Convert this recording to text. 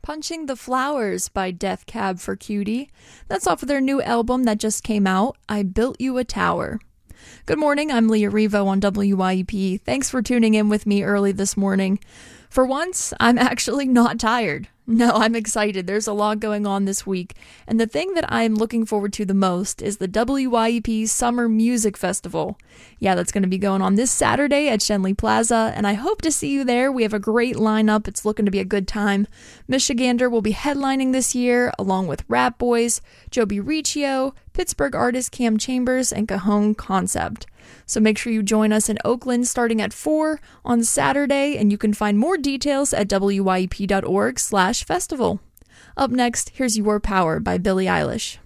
Punching the Flowers by Death Cab for Cutie. That's off of their new album that just came out, I Built You a Tower. Good morning, I'm Leah Revo on WYEP. Thanks for tuning in with me early this morning. For once, I'm actually not tired. No, I'm excited. There's a lot going on this week, and the thing that I'm looking forward to the most is the WYEP Summer Music Festival. Yeah, that's going to be going on this Saturday at Schenley Plaza, and I hope to see you there. We have a great lineup. It's looking to be a good time. Michigander will be headlining this year, along with Rat Boys, Joby Riccio, Pittsburgh artist Cam Chambers, and Cajon Concept. So make sure you join us in Oakland starting at 4 on Saturday, and you can find more details at wyep.org/festival. Up next, here's Your Power by Billie Eilish.